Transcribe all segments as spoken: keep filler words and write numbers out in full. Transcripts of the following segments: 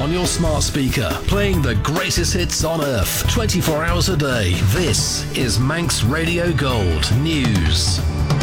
on your smart speaker, playing the greatest hits on earth, twenty-four hours a day. This is Manx Radio Gold News.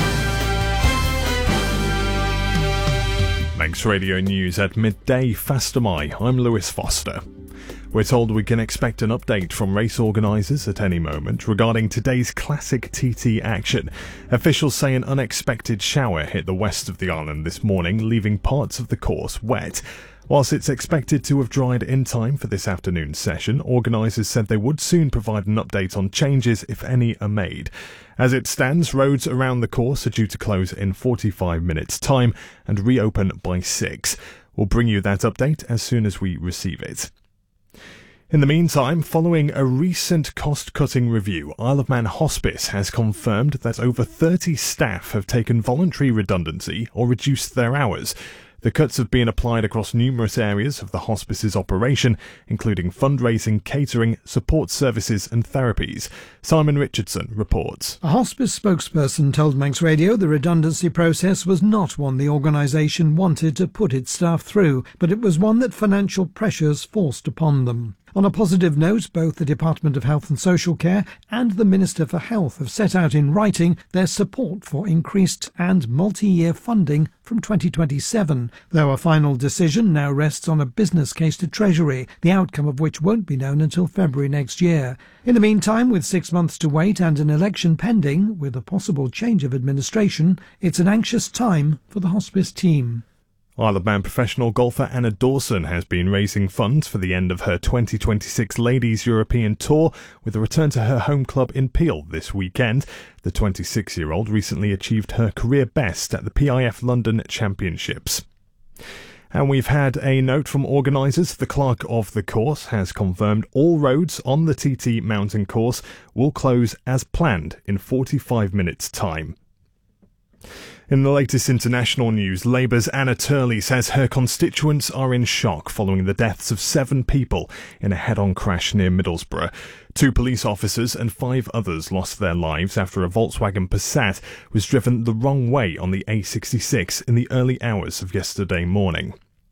Manx Radio News at midday, Fastamai. I'm Lewis Foster. We're told we can expect an update from race organisers at any moment regarding today's classic T T action. Officials say an unexpected shower hit the west of the island this morning, leaving parts of the course wet. Whilst it's expected to have dried in time for this afternoon's session, organisers said they would soon provide an update on changes, if any are made. As it stands, roads around the course are due to close in forty-five minutes' time and reopen by six. We'll bring you that update as soon as we receive it. In the meantime, following a recent cost-cutting review, Isle of Man Hospice has confirmed that over thirty staff have taken voluntary redundancy or reduced their hours. The cuts have been applied across numerous areas of the hospice's operation, including fundraising, catering, support services and therapies. Simon Richardson reports. A hospice spokesperson told Manx Radio the redundancy process was not one the organisation wanted to put its staff through, but it was one that financial pressures forced upon them. On a positive note, both the Department of Health and Social Care and the Minister for Health have set out in writing their support for increased and multi-year funding from twenty twenty-seven, though a final decision now rests on a business case to Treasury, the outcome of which won't be known until February next year. In the meantime, with six months to wait and an election pending, with a possible change of administration, it's an anxious time for the hospice team. Isle of Man professional golfer Anna Dawson has been raising funds for the end of her twenty twenty-six Ladies European Tour with a return to her home club in Peel this weekend. The twenty-six-year-old recently achieved her career best at the P I F London Championships. And we've had a note from organisers. The clerk of the course has confirmed all roads on the T T mountain course will close as planned in forty-five minutes' time. In the latest international news, Labour's Anna Turley says her constituents are in shock following the deaths of seven people in a head-on crash near Middlesbrough. Two police officers and five others lost their lives after a Volkswagen Passat was driven the wrong way on the A sixty-six in the early hours of yesterday morning.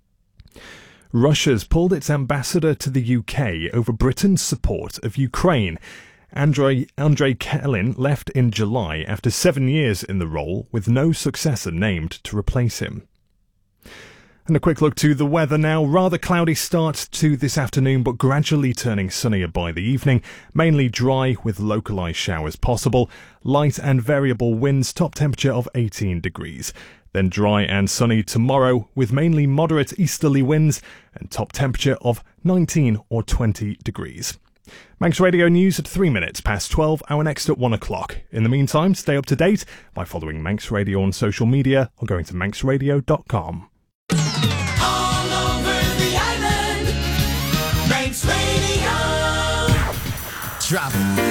Russia's pulled its ambassador to the U K over Britain's support of Ukraine. Andrei, Andrei Kelin left in July after seven years in the role, with no successor named to replace him. And a quick look to the weather now. Rather cloudy start to this afternoon, but gradually turning sunnier by the evening. Mainly dry with localised showers possible. Light and variable winds, top temperature of eighteen degrees. Then dry and sunny tomorrow with mainly moderate easterly winds and top temperature of nineteen or twenty degrees. Manx Radio News at three minutes past twelve, our next at one o'clock. In the meantime, stay up to date by following Manx Radio on social media or going to manx radio dot com. All over the island, Manx Radio. Drop.